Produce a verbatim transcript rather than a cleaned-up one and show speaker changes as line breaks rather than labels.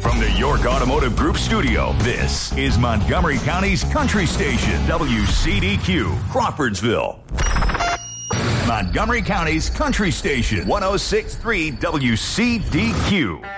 From the York Automotive Group studio, this is Montgomery County's country station, W C D Q, Crawfordsville. Montgomery County's country station, one oh six point three W C D Q.